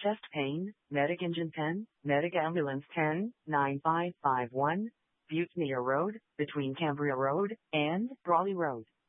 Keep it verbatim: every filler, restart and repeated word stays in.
chest pain, medic engine ten, medic ambulance ten, nine five five one, Butnia Road, between Cambria Road and Brawley Road.